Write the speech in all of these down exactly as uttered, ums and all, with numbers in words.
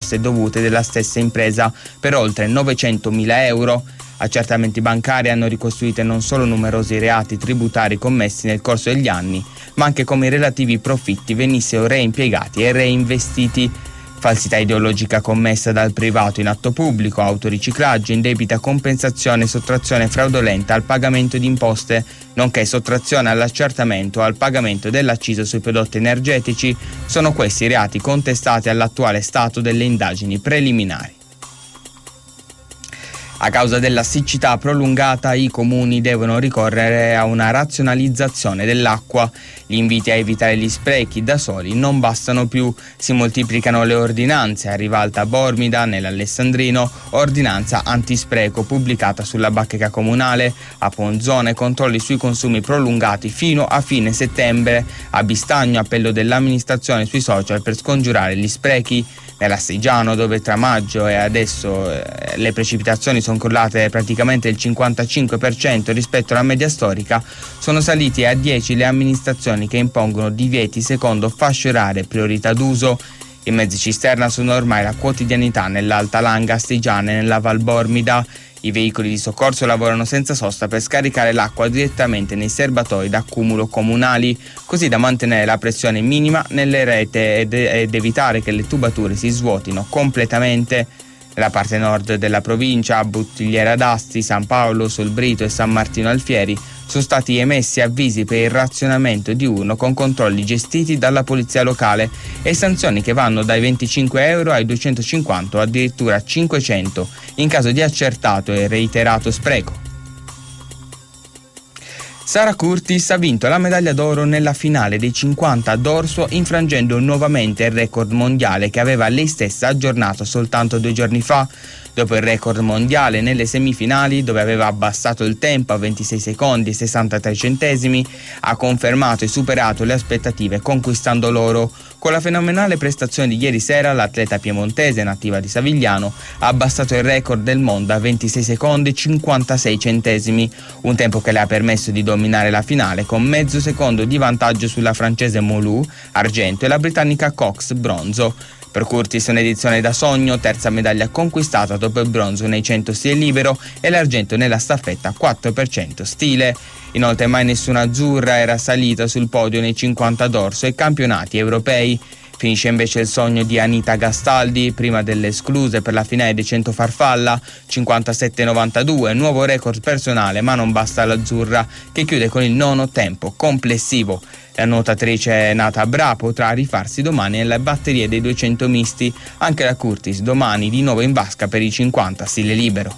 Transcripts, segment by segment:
imposte dovute della stessa impresa per oltre novecentomila euro. Accertamenti bancari hanno ricostruito non solo numerosi reati tributari commessi nel corso degli anni, ma anche come i relativi profitti venissero reimpiegati e reinvestiti. Falsità ideologica commessa dal privato in atto pubblico, autoriciclaggio, indebita compensazione e sottrazione fraudolenta al pagamento di imposte, nonché sottrazione all'accertamento o al pagamento dell'accisa sui prodotti energetici, sono questi i reati contestati all'attuale stato delle indagini preliminari. A causa della siccità prolungata, i comuni devono ricorrere a una razionalizzazione dell'acqua. Gli inviti a evitare gli sprechi da soli non bastano più. Si moltiplicano le ordinanze. A Rivalta Bormida, nell'Alessandrino, ordinanza antispreco pubblicata sulla bacheca comunale. A Ponzone, controlli sui consumi prolungati fino a fine settembre. A Bistagno, appello dell'amministrazione sui social per scongiurare gli sprechi. Nell'Astigiano, dove tra maggio e adesso eh, le precipitazioni sono crollate praticamente il cinquantacinque per cento rispetto alla media storica, sono saliti a dieci le amministrazioni che impongono divieti secondo fasce orarie e priorità d'uso. I mezzi cisterna sono ormai la quotidianità nell'Alta Langa Astigiana e nella Val Bormida. I veicoli di soccorso lavorano senza sosta per scaricare l'acqua direttamente nei serbatoi d'accumulo comunali, così da mantenere la pressione minima nelle rete ed, ed evitare che le tubature si svuotino completamente. Nella parte nord della provincia, a Buttigliera d'Asti, San Paolo, Solbrito e San Martino Alfieri, sono stati emessi avvisi per il razionamento diurno con controlli gestiti dalla polizia locale e sanzioni che vanno dai venticinque euro ai duecentocinquanta o addirittura cinquecento in caso di accertato e reiterato spreco. Sara Curtis ha vinto la medaglia d'oro nella finale dei cinquanta dorso, infrangendo nuovamente il record mondiale che aveva lei stessa aggiornato soltanto due giorni fa. Dopo il record mondiale nelle semifinali, dove aveva abbassato il tempo a ventisei secondi e sessantatré centesimi, ha confermato e superato le aspettative conquistando l'oro. Con la fenomenale prestazione di ieri sera, l'atleta piemontese nativa di Savigliano ha abbassato il record del mondo a ventisei secondi e cinquantasei centesimi, un tempo che le ha permesso di dominare la finale con mezzo secondo di vantaggio sulla francese Moulou, argento, e la britannica Cox, bronzo. Per Curtis un'edizione da sogno, terza medaglia conquistata dopo il bronzo nei cento stile libero e l'argento nella staffetta quattro per cento stile. Inoltre mai nessuna azzurra era salita sul podio nei cinquanta dorso e campionati europei. Finisce invece il sogno di Anita Gastaldi, prima delle escluse per la finale dei cento farfalla, cinquantasette novantadue, nuovo record personale, ma non basta l'azzurra, che chiude con il nono tempo complessivo. La nuotatrice nata a Bra potrà rifarsi domani nelle batterie dei duecento misti, anche la Curtis domani di nuovo in vasca per i cinquanta stile libero.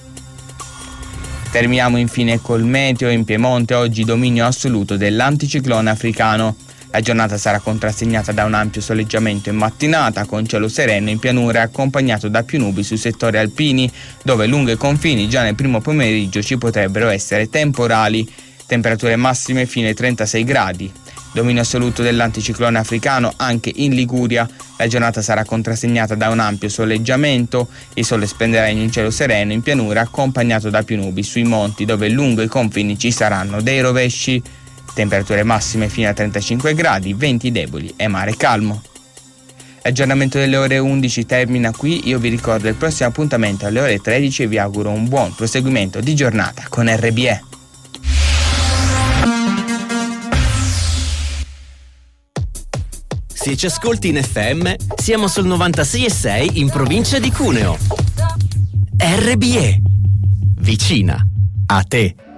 Terminiamo infine col meteo. In Piemonte oggi dominio assoluto dell'anticiclone africano. La giornata sarà contrassegnata da un ampio soleggiamento in mattinata, con cielo sereno in pianura accompagnato da più nubi sui settori alpini, dove lungo i confini già nel primo pomeriggio ci potrebbero essere temporali. Temperature massime fino ai trentasei gradi. Dominio assoluto dell'anticiclone africano anche in Liguria. La giornata sarà contrassegnata da un ampio soleggiamento. Il sole splenderà in un cielo sereno in pianura accompagnato da più nubi sui monti, dove lungo i confini ci saranno dei rovesci. Temperature massime fino a trentacinque gradi, venti deboli e mare calmo. L'aggiornamento delle ore undici termina qui. Io vi ricordo il prossimo appuntamento alle ore tredici e vi auguro un buon proseguimento di giornata con R B E. Se ci ascolti in F M, siamo sul novantasei e sei in provincia di Cuneo. R B E, vicina a te.